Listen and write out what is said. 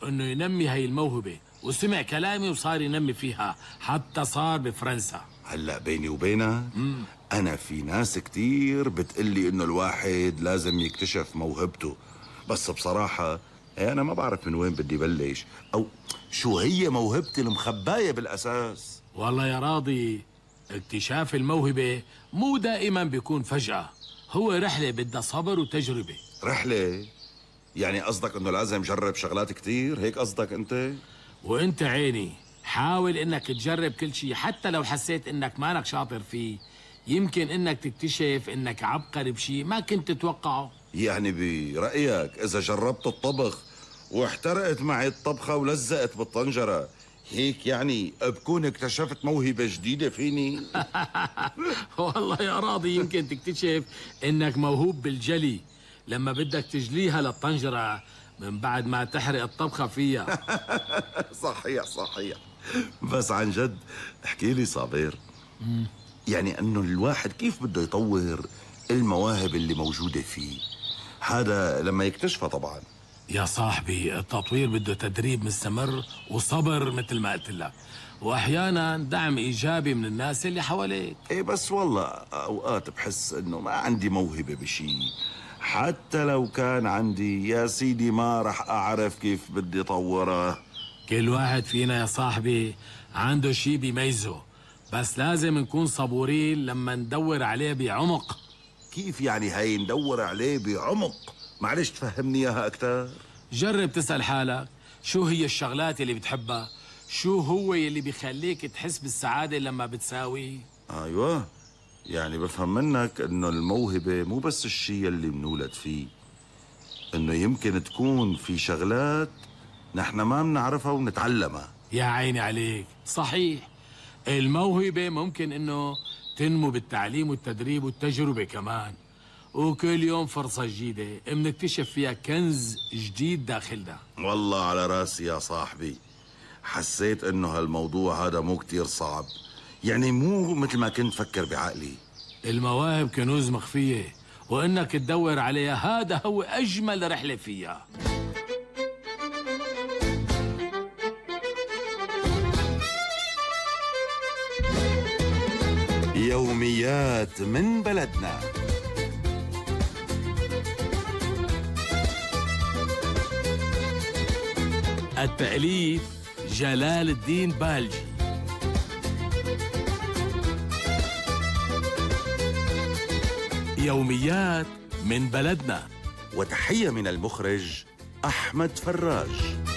انه ينمي هي الموهبة، وسمع كلامي وصار ينمي فيها حتى صار بفرنسا. هلأ بيني وبينك أنا في ناس كتير بتقلي إنه الواحد لازم يكتشف موهبته، بس بصراحة أنا ما بعرف من وين بدي بلش أو شو هي موهبتي المخباية بالأساس. والله يا راضي، اكتشاف الموهبة مو دائما بيكون فجأة، هو رحلة بدها صبر وتجربة. رحلة؟ يعني قصدك إنه لازم جرب شغلات كتير، هيك قصدك أنت؟ وانت عيني حاول انك تجرب كل شيء، حتى لو حسيت انك مانك شاطر فيه، يمكن انك تكتشف انك عبقري بشيء ما كنت تتوقعه. يعني برأيك إذا جربت الطبخ واحترقت معي الطبخة ولزقت بالطنجرة، هيك يعني بكون اكتشفت موهبة جديدة فيني؟ والله يا راضي يمكن تكتشف انك موهوب بالجلي، لما بدك تجليها للطنجرة من بعد ما تحرق الطبخة فيها. صحيح صحيح. بس عن جد احكي لي صابر، يعني انه الواحد كيف بده يطور المواهب اللي موجودة فيه، هذا لما يكتشفها طبعا. يا صاحبي التطوير بده تدريب مستمر وصبر مثل ما قلت لك، واحيانا دعم ايجابي من الناس اللي حواليك. ايه بس والله اوقات بحس انه ما عندي موهبة بشي، حتى لو كان عندي يا سيدي ما رح اعرف كيف بدي اطورها. كل واحد فينا يا صاحبي عنده شي بيميزه، بس لازم نكون صبورين لما ندور عليه بعمق. كيف يعني هاي ندور عليه بعمق؟ معلش تفهمني اياها اكثر. جرب تسأل حالك شو هي الشغلات اللي بتحبها، شو هو اللي بيخليك تحس بالسعادة لما بتساوي. ايوه، يعني بفهم منك انه الموهبة مو بس الشيء اللي بنولد فيه، انه يمكن تكون في شغلات نحن ما بنعرفها ونتعلمها. يا عيني عليك، صحيح. الموهبة ممكن انه تنمو بالتعليم والتدريب والتجربة كمان، وكل يوم فرصة جديدة بنكتشف فيها كنز جديد داخلنا. والله على راسي يا صاحبي، حسيت انه هالموضوع هذا مو كتير صعب، يعني مو مثل ما كنت فكر بعقلي. المواهب كنوز مخفية، وانك تدور عليها هذا هو اجمل رحلة فيها. يوميات من بلدنا. التأليف جلال الدين بالجي، يوميات من بلدنا. وتحية من المخرج أحمد فراج.